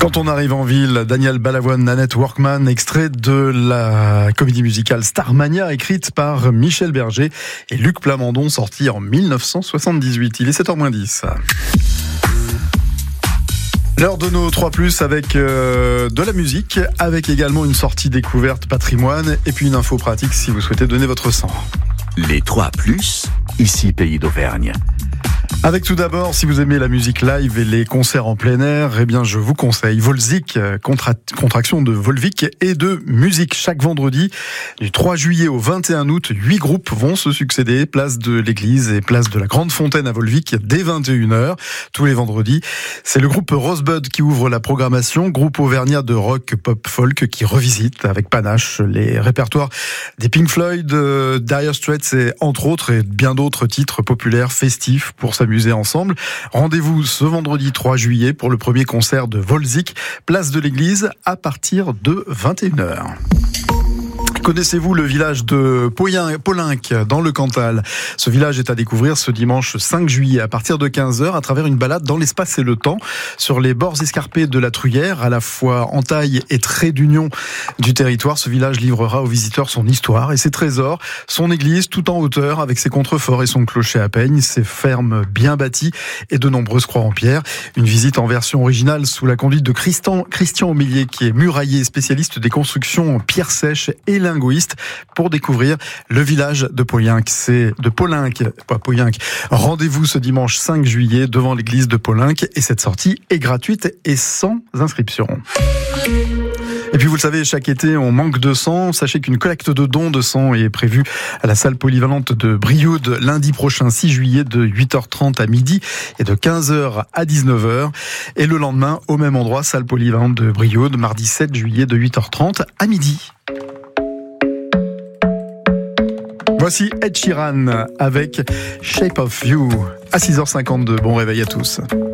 Quand on arrive en ville, Daniel Balavoine, Nanette Workman, extrait de la comédie musicale Starmania, écrite par Michel Berger et Luc Plamondon, sortie en 1978. Il est 7h-10. L'heure de nos 3+, avec de la musique, avec également une sortie découverte patrimoine et puis une info pratique si vous souhaitez donner votre sang. Les 3+, ici Pays d'Auvergne. Avec tout d'abord, si vous aimez la musique live et les concerts en plein air, eh bien je vous conseille Volzik, contraction de Volvic et de musique. Chaque vendredi, du 3 juillet au 21 août, 8 groupes vont se succéder, place de l'église et place de la Grande Fontaine à Volvic, dès 21h, tous les vendredis. C'est le groupe Rosebud qui ouvre la programmation, groupe auvergnat de rock, pop, folk qui revisite avec panache les répertoires des Pink Floyd, Dire Straits et entre autres, et bien d'autres titres populaires festifs pour s'amuser ensemble. Rendez-vous ce vendredi 3 juillet pour le premier concert de Volzik, place de l'église à partir de 21h. Connaissez-vous le village de Polinck dans le Cantal? Ce village est à découvrir ce dimanche 5 juillet à partir de 15h à travers une balade dans l'espace et le temps sur les bords escarpés de la Truyère, à la fois entaille et trait d'union du territoire. Ce village livrera aux visiteurs son histoire et ses trésors, son église tout en hauteur avec ses contreforts et son clocher à peigne, ses fermes bien bâties et de nombreuses croix en pierre. Une visite en version originale sous la conduite de Christian Aumélier qui est murailler, spécialiste des constructions en pierre sèche et lingoïste pour découvrir le village de Polinck. C'est de Polinck, pas Polinck. Rendez-vous ce dimanche 5 juillet devant l'église de Polinck et cette sortie est gratuite et sans inscription. Et puis vous le savez, chaque été on manque de sang. Sachez qu'une collecte de dons de sang est prévue à la salle polyvalente de Brioude lundi prochain 6 juillet de 8h30 à midi et de 15h à 19h. Et le lendemain au même endroit, salle polyvalente de Brioude, mardi 7 juillet de 8h30 à midi. Voici Ed Sheeran avec Shape of You à 6h52. Bon réveil à tous.